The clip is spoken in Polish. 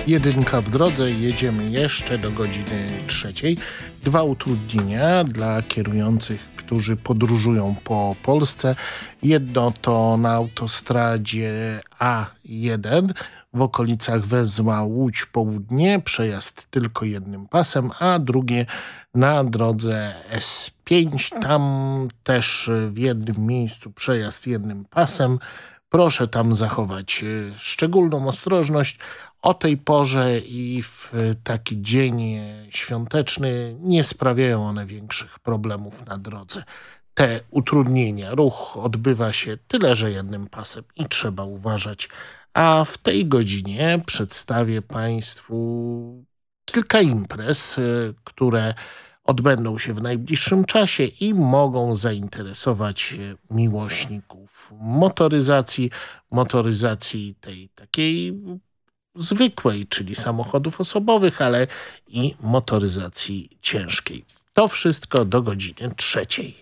Jedynka w drodze, jedziemy jeszcze do godziny 3. 2 utrudnienia dla kierujących, którzy podróżują po Polsce. Jedno to na autostradzie A1 w okolicach Wezma Łódź Południe, przejazd tylko jednym pasem, a drugie na drodze S5, tam też w jednym miejscu przejazd jednym pasem. Proszę tam zachować szczególną ostrożność. O tej porze i w taki dzień świąteczny nie sprawiają one większych problemów na drodze. Te utrudnienia, ruch odbywa się tyle, że jednym pasem i trzeba uważać. A w tej godzinie przedstawię Państwu kilka imprez, które odbędą się w najbliższym czasie i mogą zainteresować miłośników motoryzacji tej takiej zwykłej, czyli samochodów osobowych, ale i motoryzacji ciężkiej. To wszystko do godziny 3.